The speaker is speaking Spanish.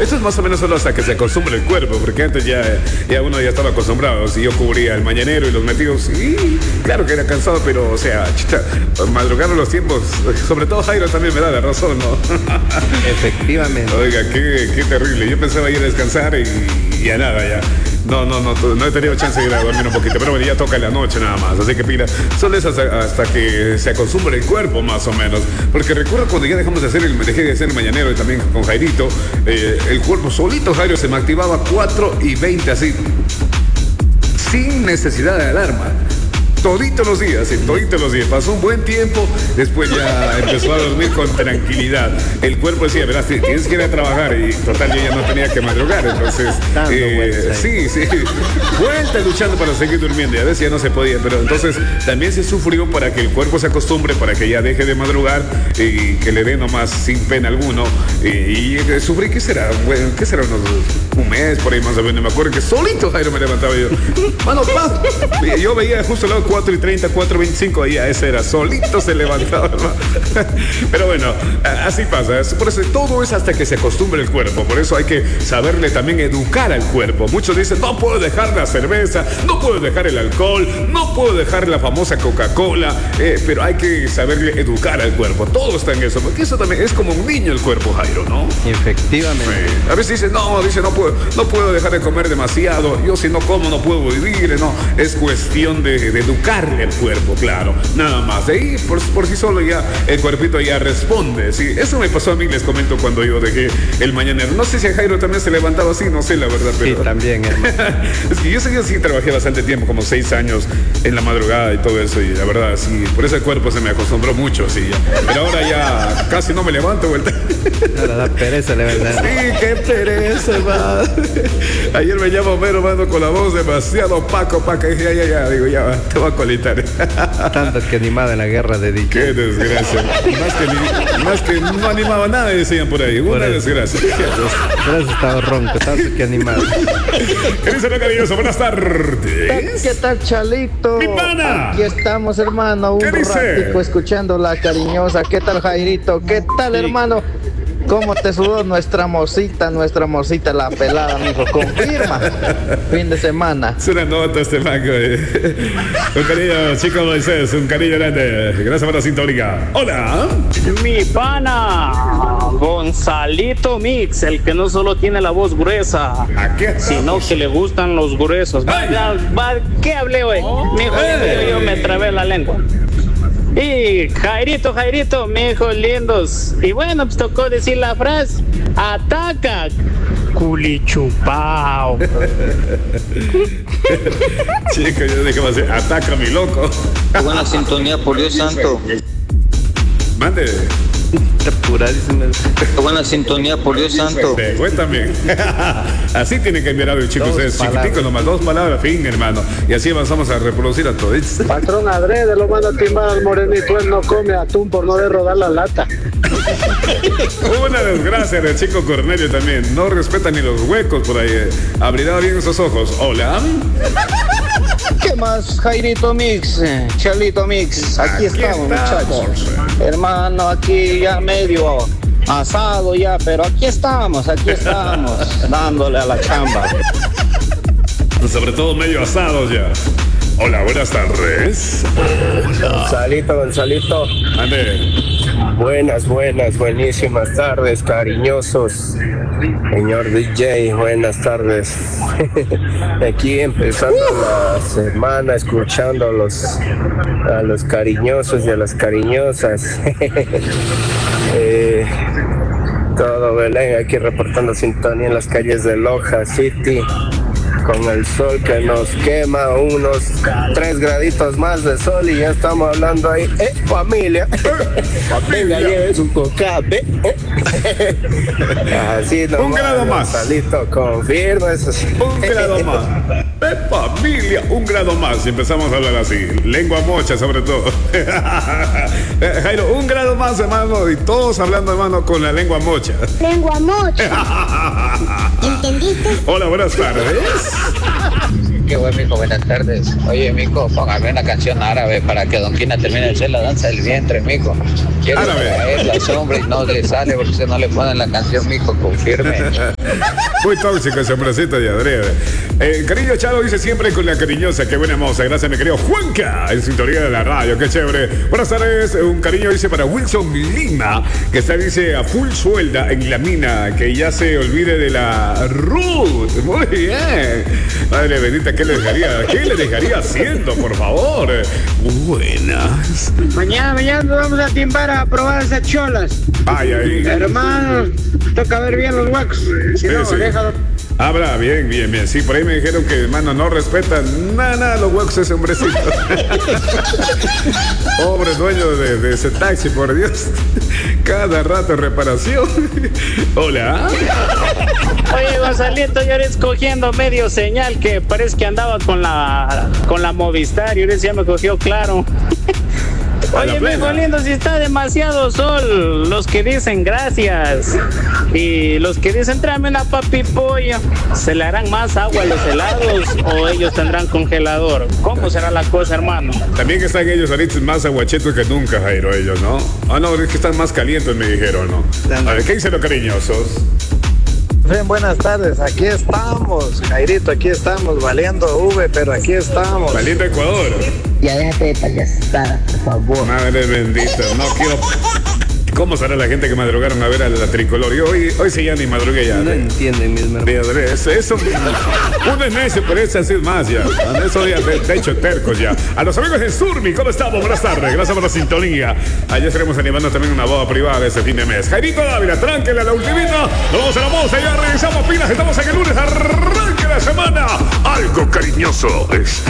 Eso es más o menos solo hasta que se acostumbre el cuerpo, porque antes ya uno ya estaba acostumbrado. Si yo cubría el mañanero y los metidos, y claro que era cansado, pero, o sea, chita, madrugar los tiempos, sobre todo Jairo también me da la razón, ¿no? Efectivamente. Oiga, qué terrible. Yo pensaba ir a descansar y ya nada, ya. No he tenido chance de ir a dormir un poquito, pero bueno, ya toca la noche nada más, así que pila, solo es hasta que se acostumbre el cuerpo más o menos, porque recuerdo cuando ya dejé de hacer el mañanero y también con Jairito, el cuerpo solito, Jairo, se me activaba 4:20 así, sin necesidad de alarma. Toditos los días. Pasó un buen tiempo, después ya empezó a dormir con tranquilidad. El cuerpo decía, verás, tienes que ir a trabajar y total yo ya no tenía que madrugar. Entonces, sí. Vuelta luchando para seguir durmiendo y a veces ya no se podía, pero entonces también se sufrió para que el cuerpo se acostumbre, para que ya deje de madrugar y que le dé nomás sin pena alguno. Y sufrí, ¿qué será? Bueno, ¿qué será? Un mes por ahí más o menos. Me acuerdo que solito Jairo me levantaba yo. Mano, yo veía justo al lado 4:30, 4:25, ahí a ese era, solito se levantaba. Pero bueno, así pasa. Por eso todo es hasta que se acostumbre el cuerpo. Por eso hay que saberle también educar al cuerpo. Muchos dicen, no puedo dejar la cerveza, no puedo dejar el alcohol, no puedo dejar la famosa Coca-Cola, pero hay que saberle educar al cuerpo. Todo está en eso, porque eso también es como un niño el cuerpo, Jairo, ¿no? Efectivamente. A veces dicen, no puedo dejar de comer demasiado, yo si no como no puedo vivir, no. Es cuestión de educarle al cuerpo, claro, nada más. De ahí, por sí solo ya el cuerpito ya responde, sí. Eso me pasó a mí, les comento, cuando yo dejé el mañanero. No sé si a Jairo también se levantaba así, no sé la verdad, pero... Sí, también, hermano. Es que yo sí trabajé bastante tiempo, como 6 años en la madrugada y todo eso, y la verdad, sí, por eso el cuerpo se me acostumbró mucho, sí. Pero ahora ya casi no me levanto, vuelta. Ahora da pereza levantar. Sí, qué pereza, man. Ayer me llama Homero, mano, con la voz demasiado opaca, y dije, ya, digo, ya, te voy a colitar. Tanto que animaba en la guerra de dicho. Qué desgracia. Más que no animaba nada, decían por ahí. Una desgracia. Por eso estaba ronco, tanto que animado. ¿Qué dice la cariñosa? Buenas tardes. ¿Qué tal, Chalito? ¡Mi pana! Aquí estamos, hermano, un ratico escuchando la cariñosa. ¿Qué tal, Jairito? ¿Qué tal, hermano? ¿Cómo te sudó nuestra mocita, la pelada, mijo? Confirma. Fin de semana. Es una nota este mango. Un cariño, chico Moisés, un cariño grande. Gracias por la sintonía. Hola. Mi pana, Gonzalito Mix, el que no solo tiene la voz gruesa, sino que le gustan los gruesos. ¿Qué hablé hoy? Mijo, yo me trabé la lengua. Y Jairito, mi hijo lindos. Y bueno, pues tocó decir la frase: ataca, culichupao. Chico, yo dije más, ataca mi loco. Qué buena sintonía, por Dios santo. Mande. Apuradísimo. Qué buena sintonía, por Dios santo. Güey, también. Así tienen que mirar el chico, ustedes chiquitico nomás, 2 palabras, fin, hermano. Y así avanzamos a reproducir a todos. Patrón adrede lo manda a timbar al morenito, él no come atún por no de rodar la lata. Una desgracia del chico Cornelio también. No respeta ni los huecos por ahí. Abrirá bien esos ojos. Hola. ¿Qué más, Jairito Mix? Chalito Mix, aquí estamos, muchachos. Hermano, aquí ya medio asado ya, pero aquí estamos, dándole a la chamba. Sobre todo medio asados ya. Hola, buenas tardes. Gonzalito. Ande. Buenísimas tardes, cariñosos. Señor DJ, buenas tardes. Aquí empezando la semana, escuchando a los cariñosos y a las cariñosas. Todo Belén aquí reportando sintonía en las calles de Loja City. Con el sol que nos quema, unos 3 graditos más de sol y ya estamos hablando ahí, familia. Venga, lleve su coca, Así nomás. Un grado más. Salito, confirma eso. Un grado más. Familia, un grado más. Y empezamos a hablar así. Lengua mocha, sobre todo. Jairo, un grado más, hermano. Y todos hablando, hermano, con la lengua mocha. Lengua mocha. ¿Entendiste? Hola, buenas tardes. Qué bueno, mijo, buenas tardes. Oye, mijo, póngame una canción árabe para que Don Quina termine de hacer la danza del vientre, mijo. Quiero traer la sombra y no le sale porque si no le ponen la canción, mijo, confirme. Muy tóxico ese hombrecito de adrede. Cariño Chavo dice siempre con la cariñosa. Qué buena moza. Gracias, mi querido Juanca, en sintonía de la radio. Qué chévere. Buenas tardes. Un cariño dice para Wilson Lima, que está, dice, a full suelda en la mina. Que ya se olvide de la Ruth. Muy bien. Madre bendita, ¿qué le dejaría haciendo, por favor? Buenas. Mañana nos vamos a timbar a probar esas cholas. Ay. Hermano, toca ver bien los huecos. Si no, sí. déjalo. Habla bien. Sí, por ahí me dijeron que, hermano, no respetan nada los huecos ese hombrecito. Pobre dueño de ese taxi, por Dios. Cada rato reparación. Hola. Oye, Gonzalito, yo eres cogiendo medio señal que parece que andaba con la Movistar y ahora ya me cogió Claro. Oye, mijo lindo, si está demasiado sol, los que dicen gracias y los que dicen tráeme una papi pollo, ¿se le harán más agua a los helados o ellos tendrán congelador? ¿Cómo será la cosa, hermano? También están ellos ahorita más aguachetos que nunca, Jairo, ellos, ¿no? Ah, no, es que están más calientes, me dijeron, ¿no? A ver, ¿qué dicen los cariñosos? Bien, buenas tardes, aquí estamos, Jairito, aquí estamos, valiendo V, pero aquí estamos. Valiendo Ecuador. Ya déjate de payasada, por favor. Madre bendita, no quiero... ¿Cómo será la gente que madrugaron a ver a la tricolor? Y hoy sí ya ni madrugué ya. No entienden, mis hermanos. Eso, uno es necio, pero es así más ya. Eso ya, de hecho, tercos ya. A los amigos de Surmi, ¿cómo estamos? Buenas tardes, gracias por la sintonía. Allá estaremos animando también una boda privada este fin de mes. Jairito Dávila, tránquele a la ultimita. Nos vamos a la pausa, ya regresamos pilas. Estamos en el lunes, arranque la semana. Algo cariñoso.